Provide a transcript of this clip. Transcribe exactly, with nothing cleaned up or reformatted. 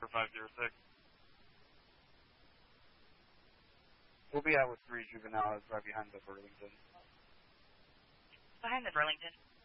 for five zero six. We'll be out with three juveniles right behind the Burlington. Behind the Burlington.